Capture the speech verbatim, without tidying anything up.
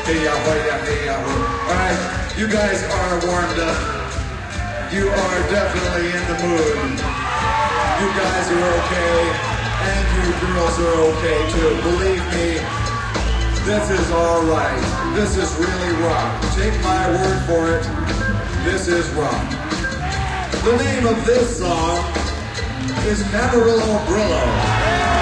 Hey, yahoo, yeah, hey, yahoo. All right, you guys are warmed up. You are definitely in the mood. You guys are okay, and you girls are okay too. Believe me, this is all right. This is really rock. Take my word for it. This is rock. The name of this song is Amarillo Brillo.